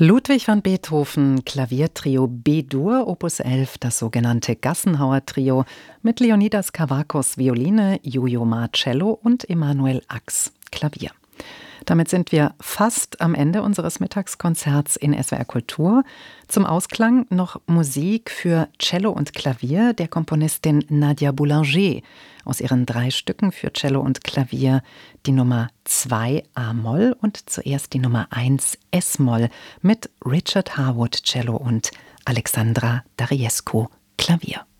Ludwig van Beethoven, Klaviertrio B-Dur, Opus 11, das sogenannte Gassenhauer-Trio mit Leonidas Kavakos Violine, Jojo Maar Cello und Emanuel Ax Klavier. Damit sind wir fast am Ende unseres Mittagskonzerts in SWR Kultur. Zum Ausklang noch Musik für Cello und Klavier der Komponistin Nadia Boulanger. Aus ihren 3 Stücken für Cello und Klavier die Nummer 2 A-Moll und zuerst die Nummer 1 S-Moll mit Richard Harwood Cello und Alexandra Dariescu Klavier.